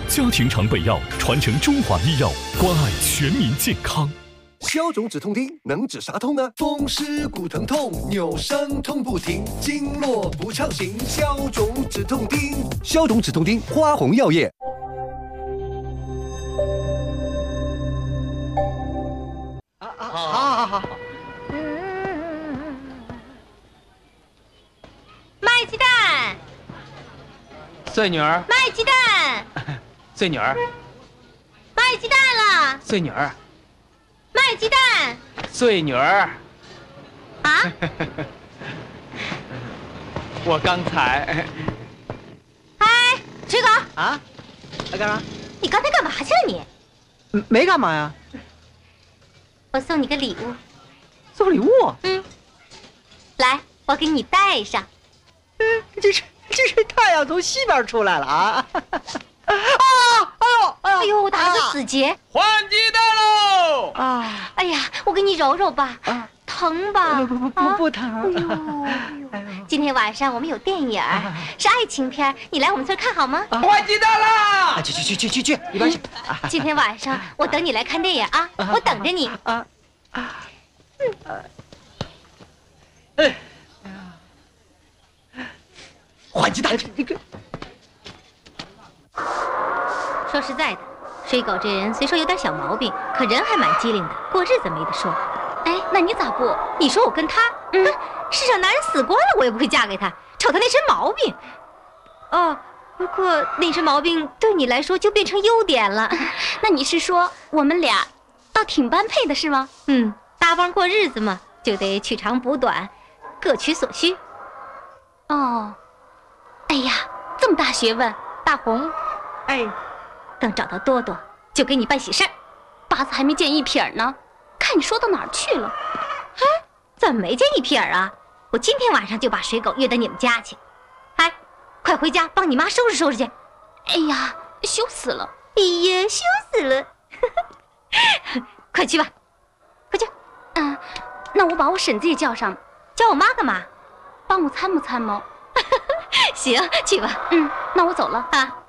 家庭常备药，传承中华医药，关爱全民健康。 消肿止痛丁能治啥痛呢？风湿骨疼痛，扭伤痛不停，经络不畅行，消肿止痛丁。消肿止痛丁，花红药业。 好。 卖鸡蛋， 穗女儿， 卖鸡蛋， 穗女儿， 卖鸡蛋了， 穗女儿， 卖鸡蛋， 穗女儿。 啊？ 我刚才， 哎，水狗啊，干啥？ 你刚才干嘛去了你？ 没干嘛呀。 我送你个礼物。 送礼物？ 来，我给你带上。 这是太阳从西边出来了啊！ 哎呦，我打了个死结。 换鸡蛋喽！ 啊！ 哎呀，我给你揉揉吧。疼吧？ 不疼。 哎呦，今天晚上我们有电影，是爱情片，你来我们村看好吗？ 换鸡蛋啦！ 去，一边去。 今天晚上我等你来看电影啊，我等着你。 换鸡蛋，这个。 说实在的，水狗这人虽说有点小毛病，可人还蛮机灵的，过日子没得说。哎，那你咋不？你说我跟他，世上男人死光了，我也不会嫁给他，瞅他那身毛病。哦，不过那身毛病对你来说就变成优点了。 那你是说我们俩倒挺般配的是吗？ 搭帮过日子嘛，就得取长补短，各取所需。 哦，哎呀，这么大学问，大红， 哎，等找到多多，就给你办喜事儿。 八字还没见一撇呢，看你说到哪儿去了？ 怎么没见一撇啊？我今天晚上就把水狗约到你们家去。哎，快回家帮你妈收拾收拾去。 哎呀，羞死了！ 哎呀，羞死了！快去吧，快去。 那我把我婶子也叫上， 叫我妈干嘛？ 帮我参谋参谋。 行，去吧。 那我走了啊。